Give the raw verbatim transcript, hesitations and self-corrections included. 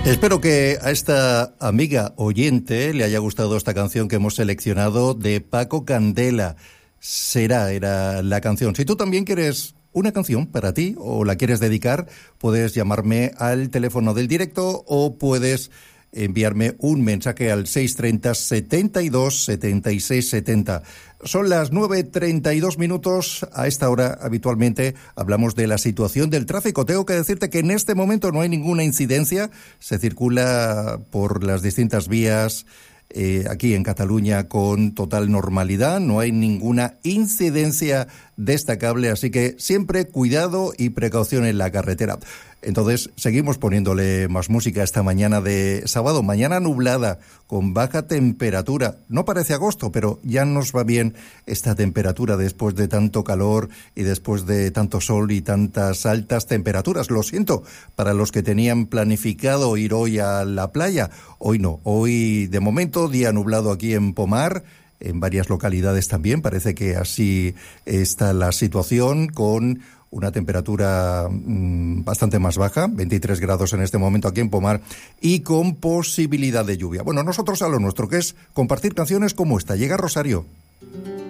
Espero que a esta amiga oyente le haya gustado esta canción que hemos seleccionado de Paco Candela. Será, era la canción. Si tú también quieres una canción para ti o la quieres dedicar, puedes llamarme al teléfono del directo o puedes enviarme un mensaje al seis treinta, setenta y dos, setenta y seis setenta. Son las nueve treinta y dos minutos. A esta hora habitualmente hablamos de la situación del tráfico. Tengo que decirte que en este momento no hay ninguna incidencia. Se circula por las distintas vías eh, aquí en Cataluña con total normalidad. No hay ninguna incidencia destacable, así que siempre cuidado y precaución en la carretera. Entonces, seguimos poniéndole más música esta mañana de sábado, mañana nublada, con baja temperatura. No parece agosto, pero ya nos va bien esta temperatura después de tanto calor y después de tanto sol y tantas altas temperaturas. Lo siento, para los que tenían planificado ir hoy a la playa, hoy no. Hoy, de momento, día nublado aquí en Pomar, en varias localidades también. Parece que así está la situación, con una temperatura mmm, bastante más baja, veintitrés grados en este momento aquí en Pomar, y con posibilidad de lluvia. Bueno, nosotros a lo nuestro, que es compartir canciones como esta. Llega Rosario.